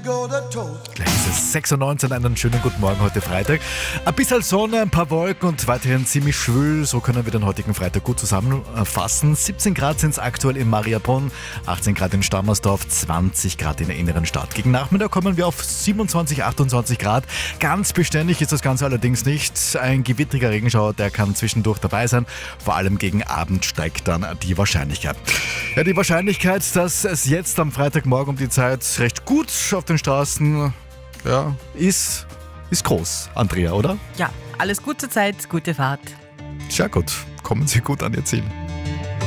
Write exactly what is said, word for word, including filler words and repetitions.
Gleich ist es sechs Uhr neunzehn, einen schönen guten Morgen heute Freitag. Ein bisschen Sonne, ein paar Wolken und weiterhin ziemlich schwül. So können wir den heutigen Freitag gut zusammenfassen. siebzehn Grad sind es aktuell in Mariabronn, achtzehn Grad in Stammersdorf, zwanzig Grad in der inneren Stadt. Gegen Nachmittag kommen wir auf siebenundzwanzig, achtundzwanzig Grad. Ganz beständig ist das Ganze allerdings nicht. Ein gewittriger Regenschauer, der kann zwischendurch dabei sein. Vor allem gegen Abend steigt dann die Wahrscheinlichkeit. Ja, die Wahrscheinlichkeit, dass es jetzt am Freitagmorgen um die Zeit recht gut auf den Straßen ja, ist, ist groß, Andrea, oder? Ja, alles gut zur Zeit, gute Fahrt. Sehr gut. Kommen Sie gut an Ihr Ziel.